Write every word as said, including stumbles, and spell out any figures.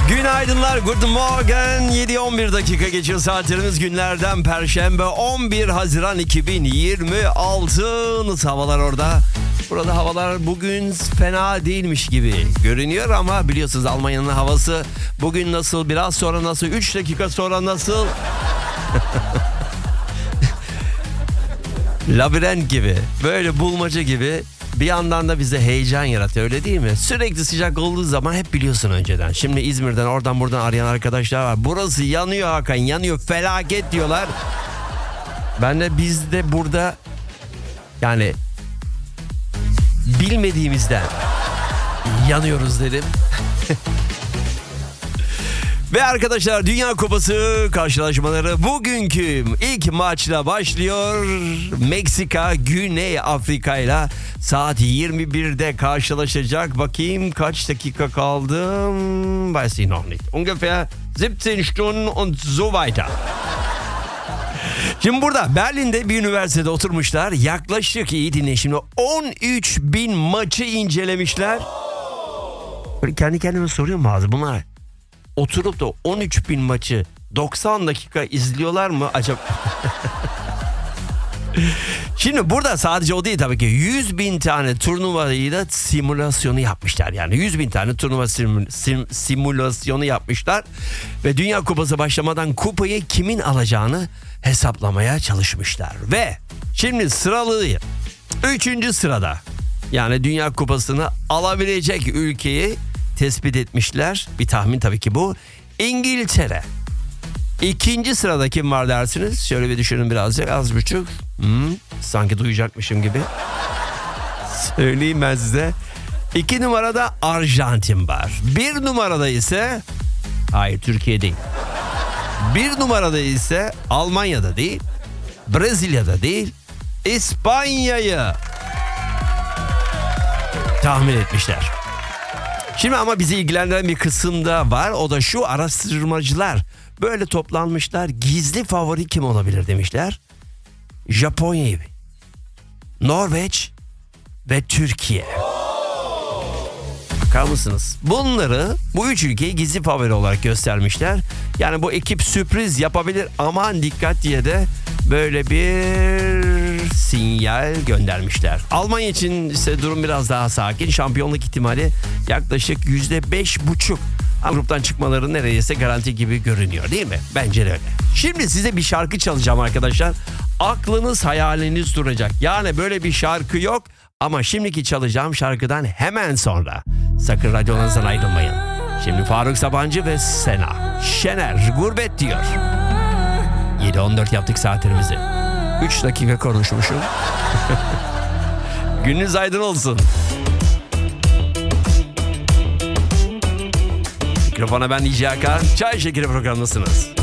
Günaydınlar, good morning. yedi on bir dakika geçiyor saatlerimiz, günlerden Perşembe on bir Haziran iki bin yirmi altı. Nasıl havalar orada? Burada havalar bugün fena değilmiş gibi görünüyor ama biliyorsunuz Almanya'nın havası bugün nasıl, biraz sonra nasıl, üç dakika sonra nasıl? Labirent gibi, böyle bulmaca gibi. Bir yandan da bize heyecan yaratıyor, öyle değil mi? Sürekli sıcak olduğu zaman hep biliyorsun önceden. Şimdi İzmir'den oradan buradan arayan arkadaşlar var. Burası yanıyor Hakan, yanıyor, felaket diyorlar. Ben de biz de burada yani bilmediğimizden yanıyoruz dedim. Ve arkadaşlar, Dünya Kupası karşılaşmaları bugünkü ilk maçla başlıyor. Meksika Güney Afrika ile saat yirmi birde karşılaşacak. Bakayım kaç dakika kaldı? Weiß ich noch nicht. Ungefähr siebzehn Stunden und so weiter. Şimdi burada Berlin'de bir üniversitede oturmuşlar. Yaklaşık, iyi dinleyin şimdi, on üç bin maçı incelemişler. Böyle kendi kendime soruyorum bazı bunlar. Oturup da on üç bin maçı doksan dakika izliyorlar mı acaba? Şimdi burada sadece o değil tabii ki. yüz bin tane turnuvayı da simülasyonu yapmışlar. Yani yüz bin tane turnuva sim, sim, simülasyonu yapmışlar. Ve Dünya Kupası başlamadan kupayı kimin alacağını hesaplamaya çalışmışlar. Ve şimdi sıralığı üçüncü sırada, yani Dünya Kupası'nı alabilecek ülkeyi tespit etmişler. Bir tahmin tabii ki bu. İngiltere. İkinci sırada kim var dersiniz? Şöyle bir düşünün birazcık, az buçuk. Hmm, sanki duyacakmışım gibi. Söyleyeyim ben size. İki numarada Arjantin var. Bir numarada ise, hayır Türkiye değil. Bir numarada ise Almanya'da değil, Brezilya'da değil, İspanya'yı tahmin etmişler. Şimdi ama bizi ilgilendiren bir kısım da var. O da şu: araştırmacılar böyle toplanmışlar. Gizli favori kim olabilir demişler. Japonya, Norveç ve Türkiye. Bakar mısınız? Bunları, bu üç ülkeyi gizli favori olarak göstermişler. Yani bu ekip sürpriz yapabilir, aman dikkat diye de böyle bir sinyal göndermişler. Almanya için ise durum biraz daha sakin. Şampiyonluk ihtimali yaklaşık yüzde beş buçuk. Gruptan çıkmaları neredeyse garanti gibi görünüyor, değil mi? Bence de öyle. Şimdi size bir şarkı çalacağım arkadaşlar. Aklınız hayaliniz duracak. Yani böyle bir şarkı yok. Ama şimdiki çalacağım şarkıdan hemen sonra sakın radyonuzdan ayrılmayın. Şimdi Faruk Sabancı ve Sena Şener Gurbet diyor. yedi on dört yaptık saatlerimizi. üç dakika konuşmuşum. Gününüz aydın olsun. Mikrofona ben D J Hakan. Çay Şekeri programındasınız.